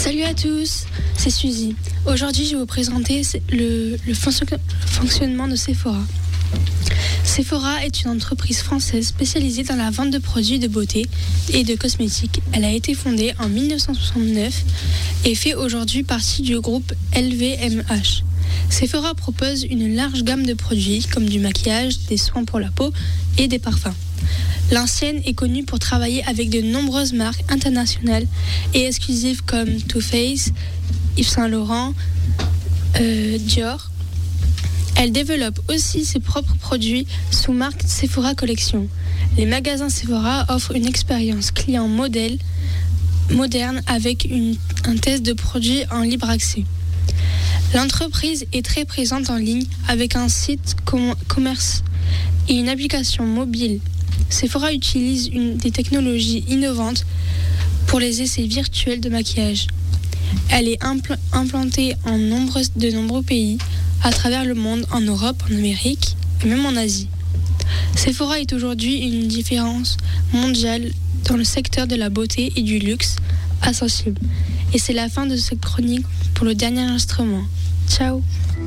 Salut à tous, c'est Suzy. Aujourd'hui, je vais vous présenter le fonctionnement de Sephora. Sephora est une entreprise française spécialisée dans la vente de produits de beauté et de cosmétiques. Elle a été fondée en 1969 et fait aujourd'hui partie du groupe LVMH. Sephora propose une large gamme de produits comme du maquillage, des soins pour la peau et des parfums. L'ancienne est connue pour travailler avec de nombreuses marques internationales et exclusives comme Too Faced, Yves Saint Laurent, Dior. Elle développe aussi ses propres produits sous marque Sephora Collection. Les magasins Sephora offrent une expérience client moderne avec un test de produits en libre accès. L'entreprise est très présente en ligne avec un site commerce et une application mobile. Sephora utilise des technologies innovantes pour les essais virtuels de maquillage. Elle est implantée en de nombreux pays à travers le monde, en Europe, en Amérique et même en Asie. Sephora est aujourd'hui une différence mondiale dans le secteur de la beauté et du luxe accessible. Et c'est la fin de cette chronique pour le dernier instrument. Ciao!